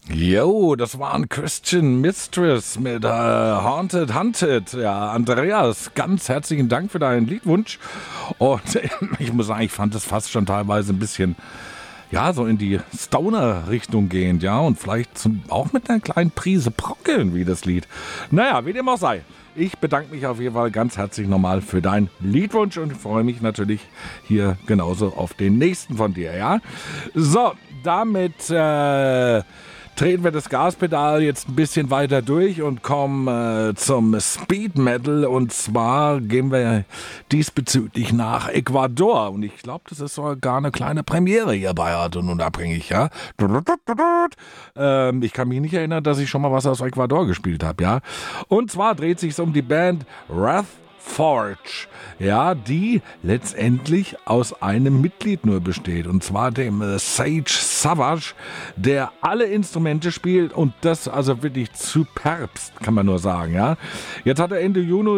Jo, das war ein Christian Mistress mit Haunted Hunted. Ja, Andreas, ganz herzlichen Dank für deinen Liedwunsch. Und ich muss sagen, ich fand es fast schon teilweise ein bisschen, ja, so in die Stoner-Richtung gehend, ja. Und vielleicht auch mit einer kleinen Prise Prockeln, wie das Lied. Naja, wie dem auch sei. Ich bedanke mich auf jeden Fall ganz herzlich nochmal für deinen Liedwunsch und freue mich natürlich hier genauso auf den nächsten von dir, ja. So, damit treten wir das Gaspedal jetzt ein bisschen weiter durch und kommen zum Speed Metal. Und zwar gehen wir diesbezüglich nach Ecuador. Und ich glaube, das ist sogar eine kleine Premiere hier bei Hart und Unabhängig, ja. Ich kann mich nicht erinnern, dass ich schon mal was aus Ecuador gespielt habe, ja. Und zwar dreht sich um die Band Wrath Forge, ja, die letztendlich aus einem Mitglied nur besteht, und zwar dem Sage Savage, der alle Instrumente spielt und das also wirklich superbst, kann man nur sagen, ja. Jetzt hat er Ende Juni